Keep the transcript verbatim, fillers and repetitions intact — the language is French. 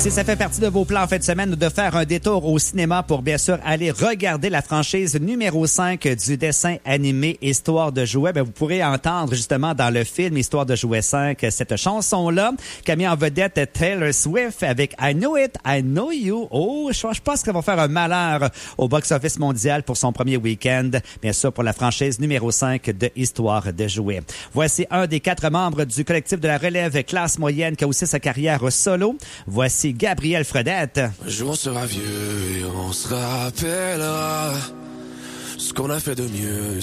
Si ça fait partie de vos plans en fin de semaine de faire un détour au cinéma pour bien sûr aller regarder la franchise numéro cinq du dessin animé Histoire de jouets, ben vous pourrez entendre justement dans le film Histoire de jouets cinq cette chanson-là qui a mis en vedette Taylor Swift avec I Know It, I Know You. Oh, je, je pense qu'elle va faire un malheur au box-office mondial pour son premier week-end, bien sûr pour la franchise numéro cinq de Histoire de jouets. Voici un des quatre membres du collectif de la relève classe moyenne qui a aussi sa carrière solo. Voici Gabriel Fredette. Un jour on sera vieux et on se rappellera ce qu'on a fait de mieux.